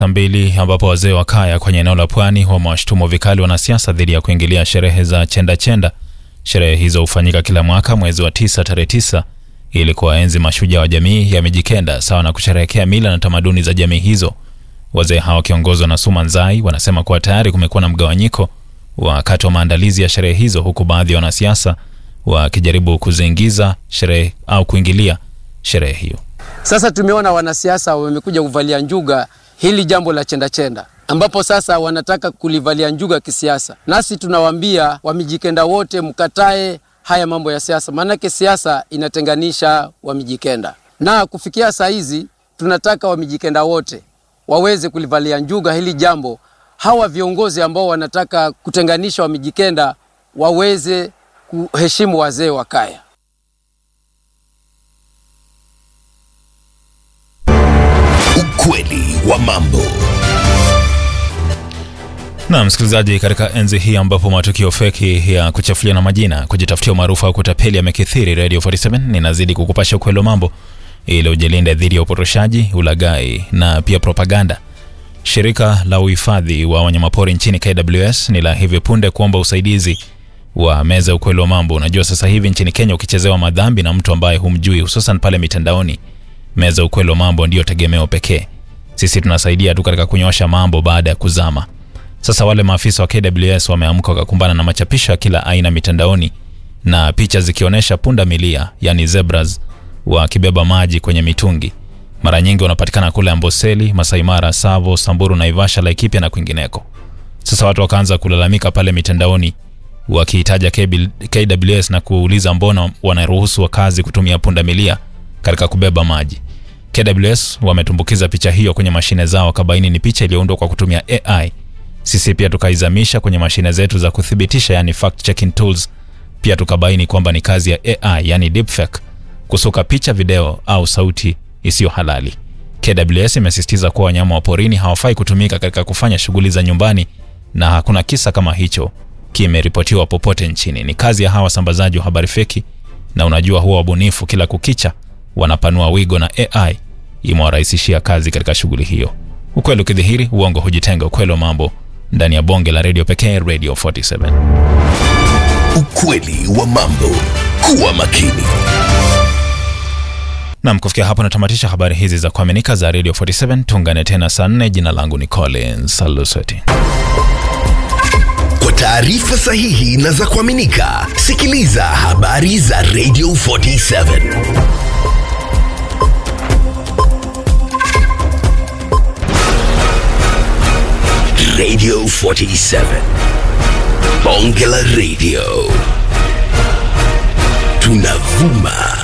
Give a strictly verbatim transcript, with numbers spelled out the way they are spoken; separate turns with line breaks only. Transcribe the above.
mbili ambapo wazee wa kaya kwenye eneo la Pwani wamewashtumu vikali wanasiasa dhidi ya kuingilia sherehe za chenda chenda. Sherehe hizo hufanyika kila mwaka mwezi wa tisa tarehe tisa ili kuwaenzi mashujaa wa jamii ya Mijikenda sawa na kusherehekea mila na tamaduni za jamii hizo. Wazee hao wakiongozwa na Suma Nzai wanasema kuwa tayari kumekuwa na mgawanyiko wakati wa maandalizi ya sherehe hizo, huku baadhi ya wanasiasa wakijaribu kuzingiza sherehe au kuingilia sherehe hiyo.
Sasa tumeona wanasiasa wamekuja kuvalia njuga hili jambo la chenda chenda, ambapo sasa wanataka kulivalia njuga kisiasa. Nasi tunawaambia Wamijikenda wote mkatae haya mambo ya siasa, maana siasa inatenganisha Wamijikenda. Na kufikia saa hizi tunataka Wamijikenda wote waweze kulivalia njuga hili jambo. Hawa viongozi ambao wanataka kutenganisha Wamijikenda waweze kuheshimu wazee wa kaya.
Ukweli wa mambo.
Na msikilizaji, katika enzi hii ambapo matukio feki ya kuchafulia na majina, kujitafutia maarufu au kutapeli yamekithiri, Radio arobaini na saba ninazidi kukupasha ukweli wa mambo ili ujilinde dhidi ya upotoshaji, ulaghai na pia propaganda. Shirika la uhifadhi wa wanyamapori nchini K W S ni la hivi punde kuomba usaidizi wa meza ukweli wa mambo. Unajua sasa hivi nchini Kenya ukichezewa madhambi na mtu ambaye humjui, hususan pale mitandaoni, meza ukweli wa mambo ndio tegemeo pekee. Sisi tunasaidia tu katika kunyoosha mambo baada ya kuzama. Sasa wale maafisa wa K W S wameamka wakakumbana na machapisho ya kila aina mitandaoni na picha zikionyesha punda milia, yani zebras, wakibeba maji kwenye mitungi. Mara nyingi wanapatikana kule Amboseli, Masai Mara, Savo, Samburu, Naivasha, Laikipia na kwingineko. Sasa watu wakaanza kulalamika pale mitandaoni wakihitaja K W S na kuuliza mbona wanaruhusu wakazi kutumia punda milia katika kubeba maji. K W S wametumbukiza picha hiyo kwenye mashine zao, wakabaini ni picha iliyoundwa kwa kutumia A I. Sisi pia tukaizamisha kwenye mashine zetu za kuthibitisha, yani fact checking tools. Pia tukabaini kwamba ni kazi ya A I, yani deepfake, kusuka picha, video au sauti isiyo halali. K W S imesisitiza kuwa wanyama wa porini hawafai kutumika katika kufanya shughuli za nyumbani na hakuna kisa kama hicho kimeripotiwa popote nchini. Ni kazi ya hawa sambazaji wa habari feki, na unajua huwa wabunifu kila kukicha wanapanua wigo na A I imewarahisishia kazi katika shughuli hiyo. Ukweli ukidhihiri, uongo hujitenga. Ukweli wa mambo ndani ya bonge la radio pekee, Radio arobaini na saba.
Ukweli wa mambo. Kuwa makini.
Na kufikia hapo natamatisha habari hizi za kuaminika za Radio arobaini na saba. Tuungane tena saa nne. Jina langu ni Collins Salusweti.
Kwa taarifa sahihi na za kuaminika, sikiliza habari za Radio arobaini na saba. Radio arobaini na saba. Bonge la Radio. Tunavuma